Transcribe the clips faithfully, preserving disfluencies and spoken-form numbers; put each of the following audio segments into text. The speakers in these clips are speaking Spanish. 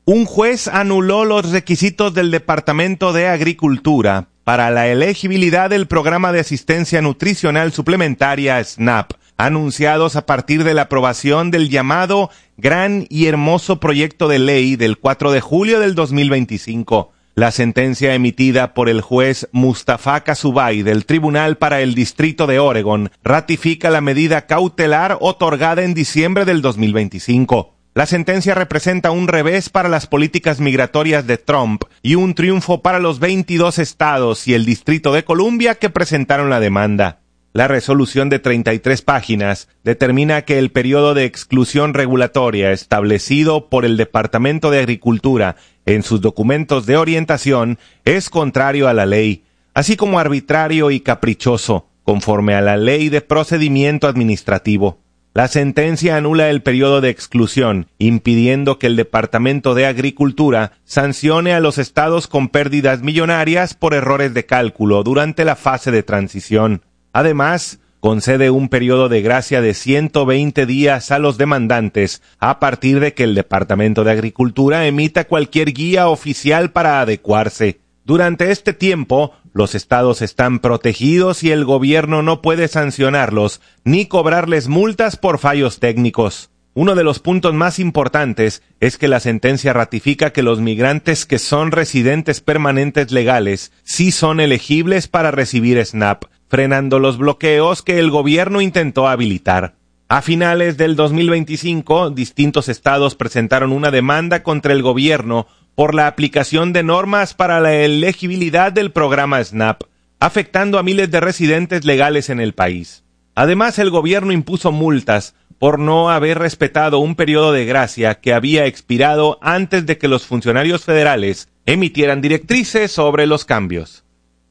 Un juez anuló los requisitos del Departamento de Agricultura para la elegibilidad del Programa de Asistencia Nutricional Suplementaria SNAP, anunciados a partir de la aprobación del llamado Gran y Hermoso Proyecto de Ley del cuatro de julio del dos mil veinticinco. La sentencia emitida por el juez Mustafa Kasubay del Tribunal para el Distrito de Oregon ratifica la medida cautelar otorgada en diciembre del dos mil veinticinco. La sentencia representa un revés para las políticas migratorias de Trump y un triunfo para los veintidós estados y el Distrito de Columbia que presentaron la demanda. La resolución de treinta y tres páginas determina que el periodo de exclusión regulatoria establecido por el Departamento de Agricultura en sus documentos de orientación es contrario a la ley, así como arbitrario y caprichoso, conforme a la Ley de Procedimiento Administrativo. La sentencia anula el periodo de exclusión, impidiendo que el Departamento de Agricultura sancione a los estados con pérdidas millonarias por errores de cálculo durante la fase de transición. Además, concede un periodo de gracia de ciento veinte días a los demandantes a partir de que el Departamento de Agricultura emita cualquier guía oficial para adecuarse. Durante este tiempo, los estados están protegidos y el gobierno no puede sancionarlos ni cobrarles multas por fallos técnicos. Uno de los puntos más importantes es que la sentencia ratifica que los migrantes que son residentes permanentes legales sí son elegibles para recibir SNAP, frenando los bloqueos que el gobierno intentó habilitar. A finales del dos mil veinticinco, distintos estados presentaron una demanda contra el gobierno por la aplicación de normas para la elegibilidad del programa SNAP, afectando a miles de residentes legales en el país. Además, el gobierno impuso multas por no haber respetado un periodo de gracia que había expirado antes de que los funcionarios federales emitieran directrices sobre los cambios.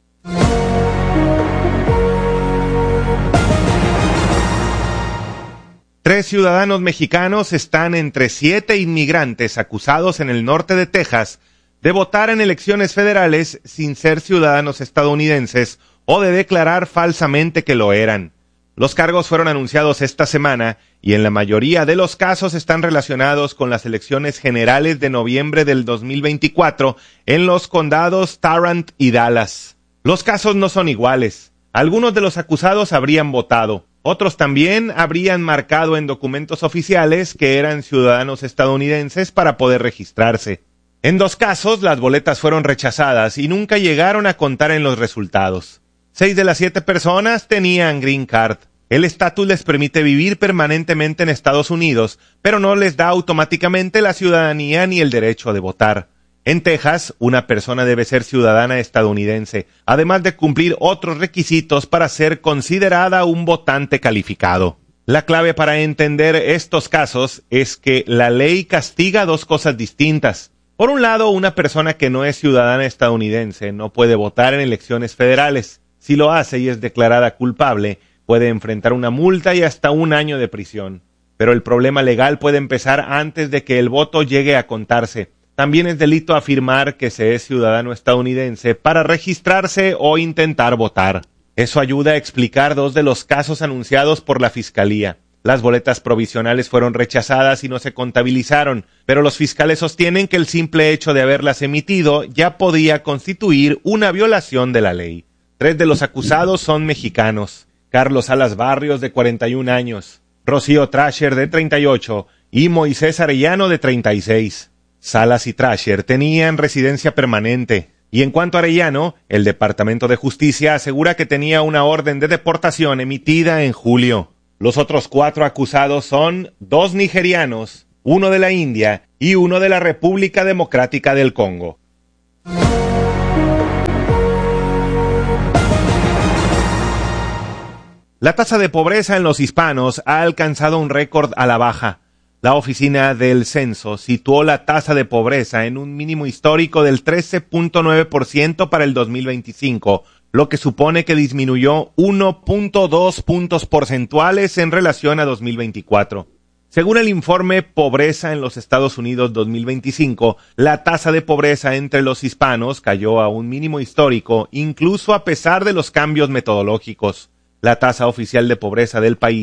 Tres ciudadanos mexicanos están entre siete inmigrantes acusados en el norte de Texas de votar en elecciones federales sin ser ciudadanos estadounidenses o de declarar falsamente que lo eran. Los cargos fueron anunciados esta semana y en la mayoría de los casos están relacionados con las elecciones generales de noviembre del dos mil veinticuatro en los condados Tarrant y Dallas. Los casos no son iguales. Algunos de los acusados habrían votado. Otros también habrían marcado en documentos oficiales que eran ciudadanos estadounidenses para poder registrarse. En dos casos, las boletas fueron rechazadas y nunca llegaron a contar en los resultados. Seis de las siete personas tenían green card. El estatus les permite vivir permanentemente en Estados Unidos, pero no les da automáticamente la ciudadanía ni el derecho de votar. En Texas, una persona debe ser ciudadana estadounidense, además de cumplir otros requisitos para ser considerada un votante calificado. La clave para entender estos casos es que la ley castiga dos cosas distintas. Por un lado, una persona que no es ciudadana estadounidense no puede votar en elecciones federales. Si lo hace y es declarada culpable, puede enfrentar una multa y hasta un año de prisión. Pero el problema legal puede empezar antes de que el voto llegue a contarse. También es delito afirmar que se es ciudadano estadounidense para registrarse o intentar votar. Eso ayuda a explicar dos de los casos anunciados por la Fiscalía. Las boletas provisionales fueron rechazadas y no se contabilizaron, pero los fiscales sostienen que el simple hecho de haberlas emitido ya podía constituir una violación de la ley. Tres de los acusados son mexicanos: Carlos Salas Barrios, de cuarenta y un años, Rocío Trasher, de treinta y ocho, y Moisés Arellano, de treinta y seis. Salas y Trasher tenían residencia permanente, y en cuanto a Arellano, el Departamento de Justicia asegura que tenía una orden de deportación emitida en julio. Los otros cuatro acusados son dos nigerianos, uno de la India y uno de la República Democrática del Congo. La tasa de pobreza en los hispanos ha alcanzado un récord a la baja. La oficina del censo situó la tasa de pobreza en un mínimo histórico del trece punto nueve por ciento para el dos mil veinticinco, lo que supone que disminuyó uno punto dos puntos porcentuales en relación a dos mil veinticuatro. Según el informe Pobreza en los Estados Unidos dos mil veinticinco, la tasa de pobreza entre los hispanos cayó a un mínimo histórico, incluso a pesar de los cambios metodológicos. La tasa oficial de pobreza del país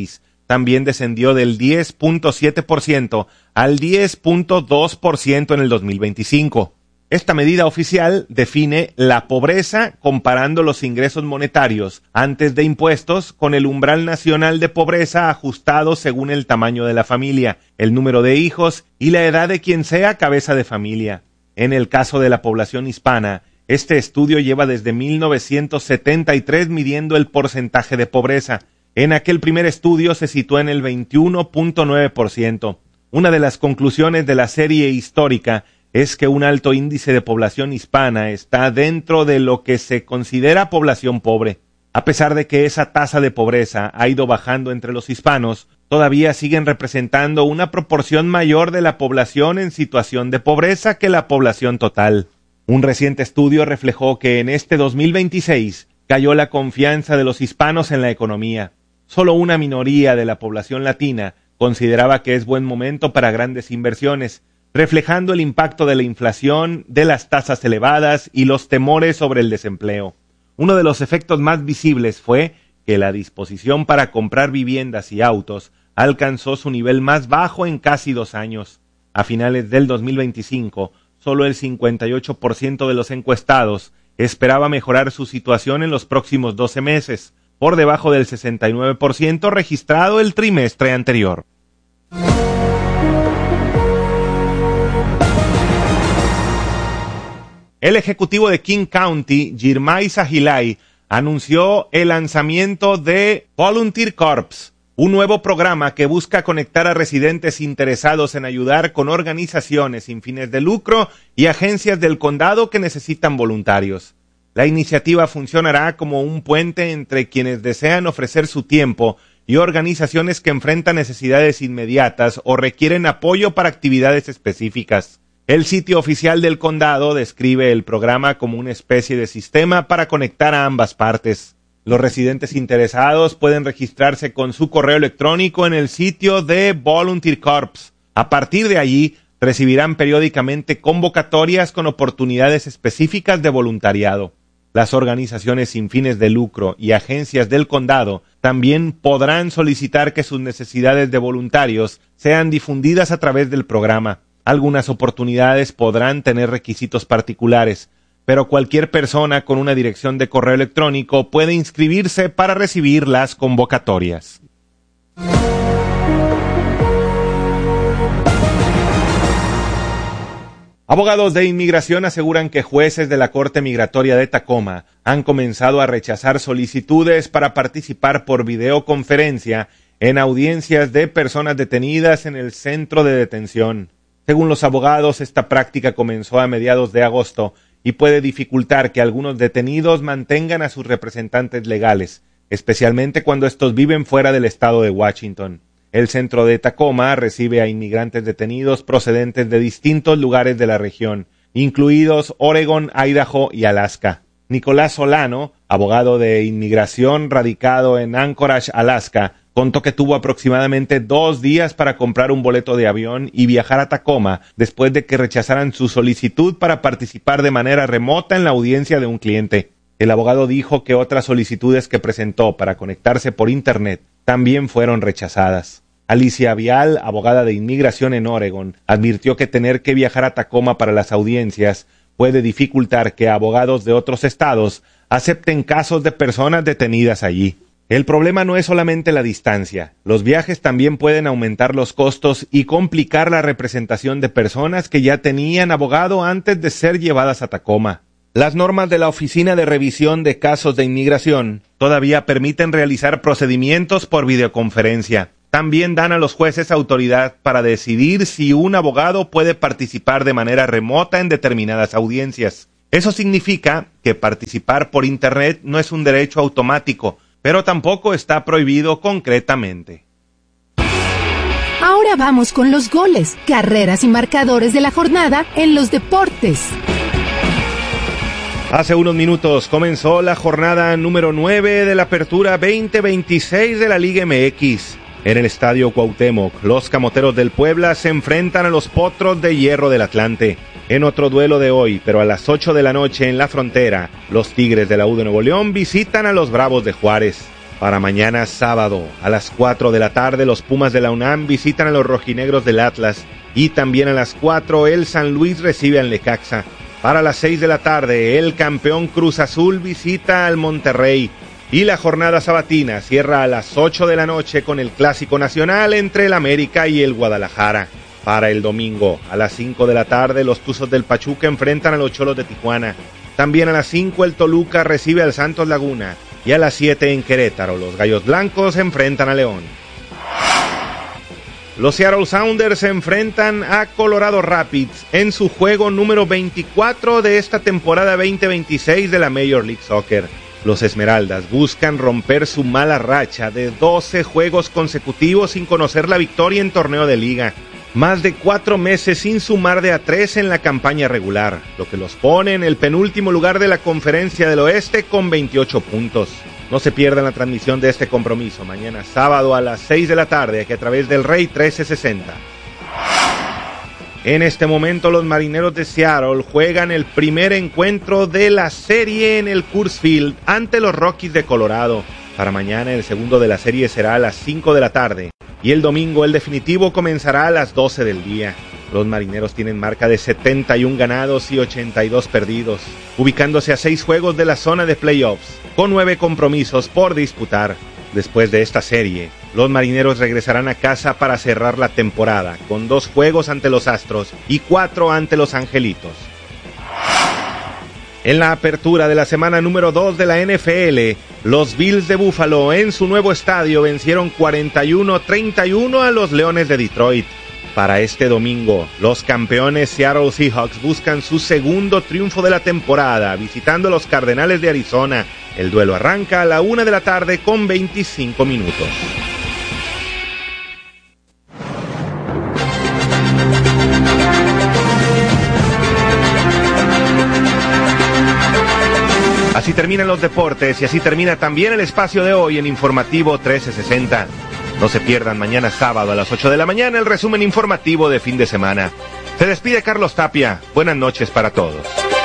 también descendió del diez punto siete por ciento al diez punto dos por ciento en el dos mil veinticinco. Esta medida oficial define la pobreza comparando los ingresos monetarios antes de impuestos con el umbral nacional de pobreza ajustado según el tamaño de la familia, el número de hijos y la edad de quien sea cabeza de familia. En el caso de la población hispana, este estudio lleva desde mil novecientos setenta y tres midiendo el porcentaje de pobreza. En aquel primer estudio se situó en el veintiuno punto nueve por ciento. Una de las conclusiones de la serie histórica es que un alto índice de población hispana está dentro de lo que se considera población pobre. A pesar de que esa tasa de pobreza ha ido bajando entre los hispanos, todavía siguen representando una proporción mayor de la población en situación de pobreza que la población total. Un reciente estudio reflejó que en este dos mil veintiséis cayó la confianza de los hispanos en la economía. Solo una minoría de la población latina consideraba que es buen momento para grandes inversiones, reflejando el impacto de la inflación, de las tasas elevadas y los temores sobre el desempleo. Uno de los efectos más visibles fue que la disposición para comprar viviendas y autos alcanzó su nivel más bajo en casi dos años. A finales del dos mil veinticinco, solo el cincuenta y ocho por ciento de los encuestados esperaba mejorar su situación en los próximos doce meses, por debajo del sesenta y nueve por ciento registrado el trimestre anterior. El ejecutivo de King County, Jirmay Sahilay, anunció el lanzamiento de Volunteer Corps, un nuevo programa que busca conectar a residentes interesados en ayudar con organizaciones sin fines de lucro y agencias del condado que necesitan voluntarios. La iniciativa funcionará como un puente entre quienes desean ofrecer su tiempo y organizaciones que enfrentan necesidades inmediatas o requieren apoyo para actividades específicas. El sitio oficial del condado describe el programa como una especie de sistema para conectar a ambas partes. Los residentes interesados pueden registrarse con su correo electrónico en el sitio de Volunteer Corps. A partir de allí, recibirán periódicamente convocatorias con oportunidades específicas de voluntariado. Las organizaciones sin fines de lucro y agencias del condado también podrán solicitar que sus necesidades de voluntarios sean difundidas a través del programa. Algunas oportunidades podrán tener requisitos particulares, pero cualquier persona con una dirección de correo electrónico puede inscribirse para recibir las convocatorias. Abogados de inmigración aseguran que jueces de la Corte Migratoria de Tacoma han comenzado a rechazar solicitudes para participar por videoconferencia en audiencias de personas detenidas en el centro de detención. Según los abogados, esta práctica comenzó a mediados de agosto y puede dificultar que algunos detenidos mantengan a sus representantes legales, especialmente cuando estos viven fuera del estado de Washington. El centro de Tacoma recibe a inmigrantes detenidos procedentes de distintos lugares de la región, incluidos Oregon, Idaho y Alaska. Nicolás Solano, abogado de inmigración radicado en Anchorage, Alaska, contó que tuvo aproximadamente dos días para comprar un boleto de avión y viajar a Tacoma después de que rechazaran su solicitud para participar de manera remota en la audiencia de un cliente. El abogado dijo que otras solicitudes que presentó para conectarse por Internet también fueron rechazadas. Alicia Vial, abogada de inmigración en Oregon, advirtió que tener que viajar a Tacoma para las audiencias puede dificultar que abogados de otros estados acepten casos de personas detenidas allí. El problema no es solamente la distancia. Los viajes también pueden aumentar los costos y complicar la representación de personas que ya tenían abogado antes de ser llevadas a Tacoma. Las normas de la Oficina de Revisión de Casos de Inmigración todavía permiten realizar procedimientos por videoconferencia. También dan a los jueces autoridad para decidir si un abogado puede participar de manera remota en determinadas audiencias. Eso significa que participar por Internet no es un derecho automático, pero tampoco está prohibido concretamente. Ahora vamos con los goles, carreras y marcadores de la jornada en los deportes. Hace unos minutos comenzó la jornada número nueve de la Apertura veinte veintiséis de la Liga M X. En el Estadio Cuauhtémoc, los Camoteros del Puebla se enfrentan a los Potros de Hierro del Atlante. En otro duelo de hoy, pero a las ocho de la noche en la Frontera, los Tigres de la U de Nuevo León visitan a los Bravos de Juárez. Para mañana sábado, a las cuatro de la tarde, los Pumas de la UNAM visitan a los rojinegros del Atlas. Y también a las cuatro, el San Luis recibe al Necaxa. Para las seis de la tarde, el campeón Cruz Azul visita al Monterrey. Y la jornada sabatina cierra a las ocho de la noche con el Clásico Nacional entre el América y el Guadalajara. Para el domingo, a las cinco de la tarde, los Tuzos del Pachuca enfrentan a los Cholos de Tijuana. También a las cinco, el Toluca recibe al Santos Laguna. Y a las siete en Querétaro, los Gallos Blancos enfrentan a León. Los Seattle Sounders se enfrentan a Colorado Rapids en su juego número veinticuatro de esta temporada veinte veintiséis de la Major League Soccer. Los Esmeraldas buscan romper su mala racha de doce juegos consecutivos sin conocer la victoria en torneo de liga. Más de cuatro meses sin sumar de a tres en la campaña regular, lo que los pone en el penúltimo lugar de la Conferencia del Oeste con veintiocho puntos. No se pierdan la transmisión de este compromiso mañana sábado a las seis de la tarde, aquí a través del Rey trece sesenta. En este momento los Marineros de Seattle juegan el primer encuentro de la serie en el Coors Field ante los Rockies de Colorado. Para mañana el segundo de la serie será a las cinco de la tarde. Y el domingo el definitivo comenzará a las doce del día. Los Marineros tienen marca de setenta y uno ganados y ochenta y dos perdidos, ubicándose a seis juegos de la zona de playoffs, con nueve compromisos por disputar. Después de esta serie, los Marineros regresarán a casa para cerrar la temporada, con dos juegos ante los Astros y cuatro ante los Angelitos. En la apertura de la semana número dos de la N F L, los Bills de Buffalo en su nuevo estadio vencieron cuarenta y uno a treinta y uno a los Leones de Detroit. Para este domingo, los campeones Seattle Seahawks buscan su segundo triunfo de la temporada, visitando a los Cardenales de Arizona. El duelo arranca a la una de la tarde con veinticinco minutos. Así terminan los deportes y así termina también el espacio de hoy en Informativo trece sesenta. No se pierdan mañana sábado a las ocho de la mañana el resumen informativo de fin de semana. Se despide Carlos Tapia. Buenas noches para todos.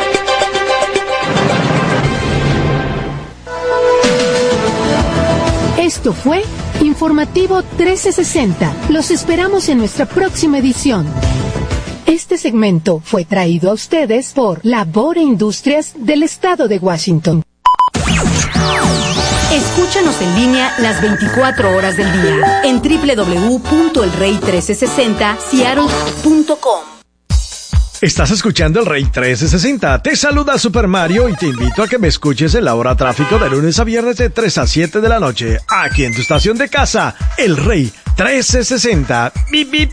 Esto fue Informativo trece sesenta. Los esperamos en nuestra próxima edición. Este segmento fue traído a ustedes por Labor e Industrias del Estado de Washington. Escúchanos en línea las veinticuatro horas del día en doble u doble u doble u punto el rey trece sesenta seattle punto com. Estás escuchando El Rey trece sesenta. Te saluda Super Mario y te invito a que me escuches en la hora tráfico de lunes a viernes de tres a siete de la noche, aquí en tu estación de casa, El Rey trece sesenta. Bip, bip.